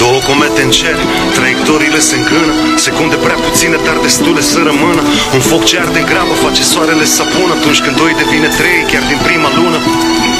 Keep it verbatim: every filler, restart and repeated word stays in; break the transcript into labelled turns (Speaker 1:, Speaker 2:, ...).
Speaker 1: Două comete în cer, traiectoriile se îngrână, secunde prea puține, dar destule să rămână. Un foc ce arde grabă face soarele să apună, atunci când doi devine trei, chiar din prima lună.